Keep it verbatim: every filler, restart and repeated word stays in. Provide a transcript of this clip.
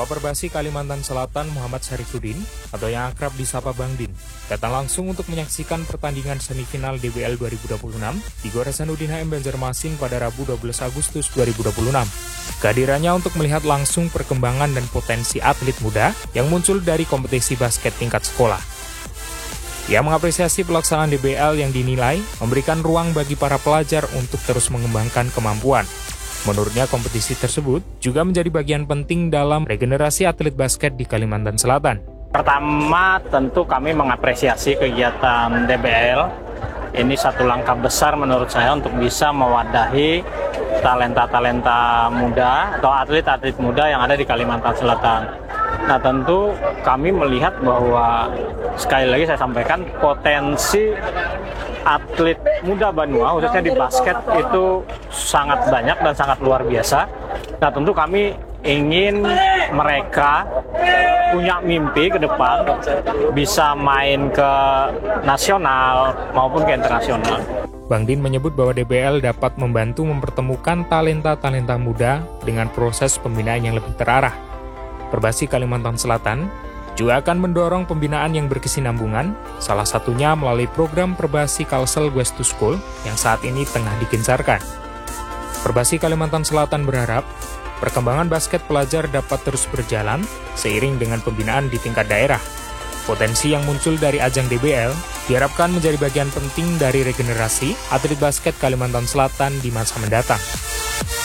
Perbasi Kalimantan Selatan Muhammad Syarifuddin atau yang akrab disapa Bang Din datang langsung untuk menyaksikan pertandingan semifinal D B L dua ribu dua puluh enam di Gor Hasanuddin H M Banjarmasin pada Rabu dua belas Agustus dua ribu dua puluh enam. Kehadirannya untuk melihat langsung perkembangan dan potensi atlet muda yang muncul dari kompetisi basket tingkat sekolah. Ia mengapresiasi pelaksanaan D B L yang dinilai memberikan ruang bagi para pelajar untuk terus mengembangkan kemampuan. Menurutnya, kompetisi tersebut juga menjadi bagian penting dalam regenerasi atlet basket di Kalimantan Selatan. Pertama, tentu kami mengapresiasi kegiatan D B L. Ini satu langkah besar menurut saya untuk bisa mewadahi talenta-talenta muda atau atlet-atlet muda yang ada di Kalimantan Selatan. Nah, tentu kami melihat bahwa, sekali lagi saya sampaikan, potensi atlet muda Banua, khususnya di basket, itu sangat banyak dan sangat luar biasa. Nah, tentu kami ingin mereka punya mimpi ke depan, bisa main ke nasional maupun ke internasional. Bang Din menyebut bahwa D B L dapat membantu mempertemukan talenta-talenta muda dengan proses pembinaan yang lebih terarah. Perbasi Kalimantan Selatan juga akan mendorong pembinaan yang berkesinambungan, salah satunya melalui program Perbasi Kalsel West to School yang saat ini tengah digencarkan. Perbasi Kalimantan Selatan berharap perkembangan basket pelajar dapat terus berjalan seiring dengan pembinaan di tingkat daerah. Potensi yang muncul dari ajang D B L diharapkan menjadi bagian penting dari regenerasi atlet basket Kalimantan Selatan di masa mendatang.